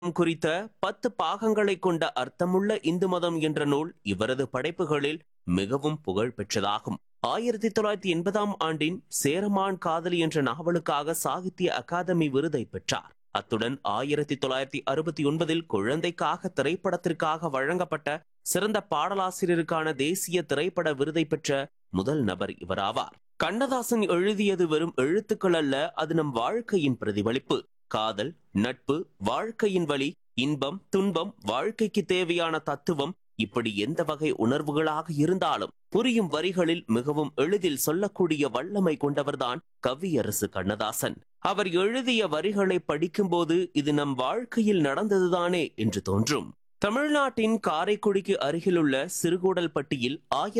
குறித்த 10 பாகங்களை கொண்ட அர்த்தமுள்ள இந்து மதம் என்ற நூல் இவரது படைப்புகளில் மிகவும் புகழ் பெற்றதாகும். 1980ஆம் ஆண்டின் சேரமான் காதலி என்ற நாவலுக்காக சாகித்ய அகாதமி விருதை பெற்றார். அத்துடன் 1969இல் குழந்தைக்காக திரைப்படத்திற்காக வழங்கப்பட்ட சிறந்த பாடலாசிரியருக்கான தேசிய திரைப்பட விருதை பெற்ற முதல் நபர் இவராவார். கண்ணதாசன் எழுதியது வெறும் எழுத்துக்கள் அல்ல, அது நம் வாழ்க்கையின் பிரதிபலிப்பு. காதல், நட்பு, வாழ்க்கையின் வழி, இன்பம், துன்பம், வாழ்க்கைக்கு தேவையான தத்துவம், இப்படி எந்த வகை உணர்வுகளாக இருந்தாலும் புரியும் வரிகளில் மிகவும் எளிதில் சொல்லக்கூடிய வல்லமை கொண்டவர்தான் கவியரசு கண்ணதாசன். அவர் எழுதிய வரிகளை படிக்கும்போது இது நம் வாழ்க்கையில் நடந்ததுதானே என்று தோன்றும். தமிழ்நாட்டின் காரைக்குடிக்கு அருகிலுள்ள சிறுகூடல்பட்டியில்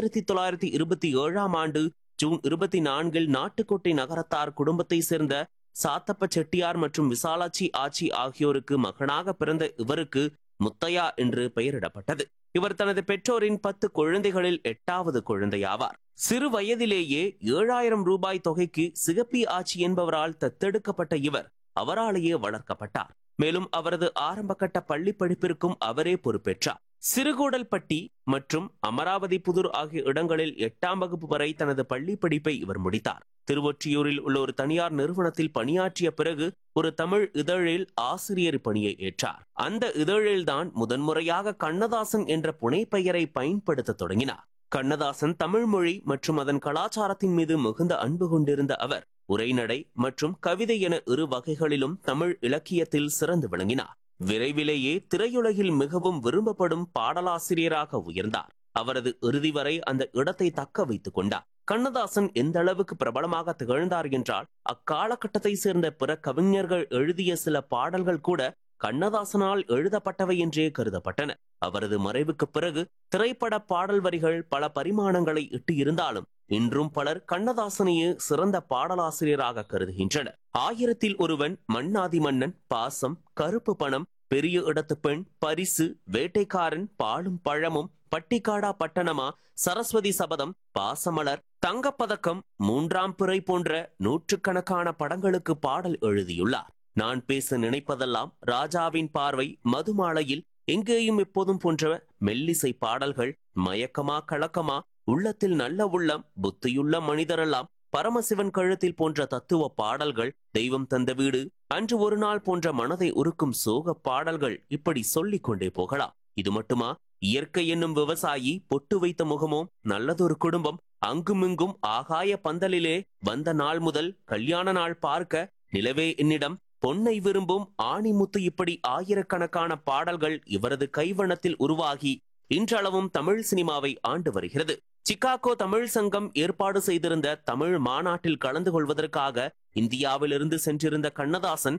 1927ஆம் ஆண்டு ஜூன் 24இல் நாட்டுக்கோட்டை நகரத்தார் குடும்பத்தை சேர்ந்த சாத்தப்ப செட்டியார் மற்றும் விசாலாட்சி ஆச்சி ஆகியோருக்கு மகனாக பிறந்த இவருக்கு முத்தையா என்று பெயரிடப்பட்டது. இவர் தனது பெற்றோரின் 10 குழந்தைகளில் 8வது குழந்தையாவார். சிறு வயதிலேயே 7000 ரூபாய் தொகைக்கு சிகப்பி ஆச்சி என்பவரால் தத்தெடுக்கப்பட்ட இவர் அவராலேயே வளர்க்கப்பட்டார். மேலும் அவரது ஆரம்ப கட்ட பள்ளி படிப்பிற்கும் அவரே பொறுப்பேற்றார். சிறுகூடல்பட்டி மற்றும் அமராவதி புதூர் ஆகிய இடங்களில் 8ஆம் வகுப்பு வரை தனது பள்ளி படிப்பை இவர் முடித்தார். திருவொற்றியூரில் உள்ள ஒரு தனியார் நிறுவனத்தில் பணியாற்றிய பிறகு ஒரு தமிழ் இதழில் ஆசிரியர் பணியை ஏற்றார். அந்த இதழில்தான் முதன்முறையாக கண்ணதாசன் என்ற புனைப்பெயரை பயன்படுத்த தொடங்கினார். கண்ணதாசன் தமிழ் மொழி மற்றும் அதன் கலாச்சாரத்தின் மீது மிகுந்த அன்பு கொண்டிருந்த அவர் உரைநடை மற்றும் கவிதை என இரு வகைகளிலும் தமிழ் இலக்கியத்தில் சிறந்து விளங்கினார். விரைவிலேயே திரையுலகில் மிகவும் விரும்பப்படும் பாடலாசிரியராக உயர்ந்தார். அவரது இறுதி வரை அந்த இடத்தை தக்க வைத்துக் கொண்டார். கண்ணதாசன் எந்த அளவுக்கு பிரபலமாக திகழ்ந்தார் என்றால், அக்காலகட்டத்தை சேர்ந்த பிற கவிஞர்கள் எழுதிய சில பாடல்கள் கூட கண்ணதாசனால் எழுதப்பட்டவை என்றே கருதப்பட்டன. அவரது மறைவுக்கு பிறகு திரைப்பட பாடல் வரிகள் பல பரிமாணங்களை இட்டு இருந்தாலும் இன்றும் பலர் கண்ணதாசனையே சிறந்த பாடலாசிரியராக கருதுகின்றனர். 1000ல் ஒருவன், மன்னாதி மன்னன், பாசம், கருப்பு பணம், பெரிய இடத்து பெண், பரிசு, வேட்டைக்காரன், பாலும் பழமும், பட்டிக்காடா பட்டணமா, சரஸ்வதி சபதம், பாசமலர், தங்கப்பதக்கம், 3ஆம் பிறை போன்ற நூற்றுக்கணக்கான படங்களுக்கு பாடல் எழுதியுள்ளார். நான் பேச நினைப்பதெல்லாம், ராஜாவின் பார்வை, மதுமாலையில், எங்கேயும் எப்போதும் போன்ற மெல்லிசை பாடல்கள், மயக்கமா கலக்கமா, உள்ளத்தில் நல்ல உள்ளம், புத்தியுள்ள மனிதரெல்லாம், பரமசிவன் கழுத்தில் போன்ற தத்துவ பாடல்கள், தெய்வம் தந்த வீடு, அன்று ஒரு நாள் போன்ற மனதை உருக்கும் சோக பாடல்கள், இப்படி சொல்லிக் கொண்டே போகலாம். இது மட்டுமா? இயற்கை என்னும் விவசாயி, பொட்டு வைத்த முகமோ, நல்லதொரு குடும்பம், அங்குமிங்கும் ஆகாய பந்தலிலே, வந்த நாள் முதல் கல்யாண நாள் பார்க்க, நிலவே என்னிடம், பொன்னை விரும்பும் ஆணிமுத்து, இப்படி ஆயிரக்கணக்கான பாடல்கள் இவரது கைவண்ணத்தில் உருவாகி இன்றளவும் தமிழ் சினிமாவை ஆண்டு வருகிறது. சிகாகோ தமிழ் சங்கம் ஏற்பாடு செய்திருந்த தமிழ் மாநாட்டில் கலந்து கொள்வதற்காக இந்தியாவிலிருந்து சென்றிருந்த கண்ணதாசன்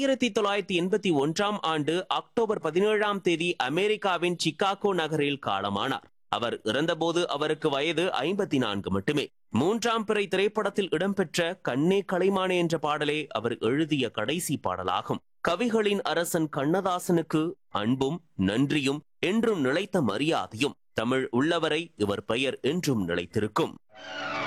1981ஆம் ஆண்டு அக்டோபர் 17ஆம் தேதி அமெரிக்காவின் சிகாகோ நகரில் காலமானார். அவர் இறந்தபோது அவருக்கு வயது 54 மட்டுமே. 3ஆம் பிறை திரைப்படத்தில் இடம்பெற்ற கண்ணே கலைமானே என்ற பாடலே அவர் எழுதிய கடைசி பாடலாகும். கவிகளின் அரசன் கண்ணதாசனுக்கு அன்பும் நன்றியும் என்றும் நிலைத்த மரியாதையும். தமிழ் உள்ளவரை இவர் பெயர் என்றும் நிலைத்திருக்கும்.